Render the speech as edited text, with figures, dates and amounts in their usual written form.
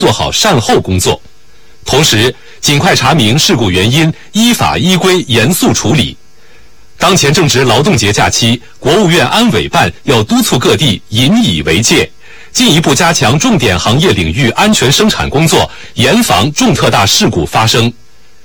做好善后工作，同时尽快查明事故原因，依法依规严肃处理。当前正值劳动节假期，国务院安委办要督促各地引以为戒，进一步加强重点行业领域安全生产工作，严防重特大事故发生。